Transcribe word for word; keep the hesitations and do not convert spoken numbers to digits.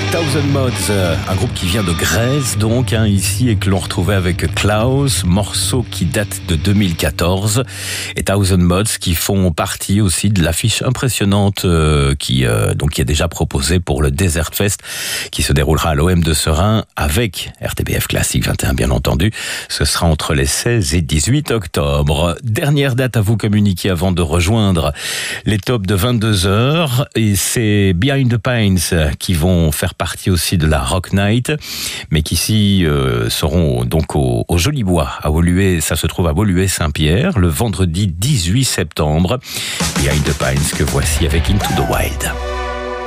Thousand Mods, un groupe qui vient de Grèce donc hein, ici et que l'on retrouvait avec Klaus, morceau qui date de deux mille quatorze, et Thousand Mods qui font partie aussi de l'affiche impressionnante euh, qui euh, donc qui est déjà proposée pour le Desert Fest qui se déroulera à l'O M de Serein avec R T B F Classique vingt et un bien entendu. Ce sera entre les seize et dix-huit octobre. Dernière date à vous communiquer avant de rejoindre les tops de vingt-deux heures, et c'est Behind the Pines qui vont faire partie aussi de la Rock Night, mais qui ici euh, seront donc au, au Joli Bois, à Woluwe. Ça se trouve à Woluwe-Saint-Pierre, le vendredi dix-huit septembre. Behind the Pines que voici avec Into the Wild.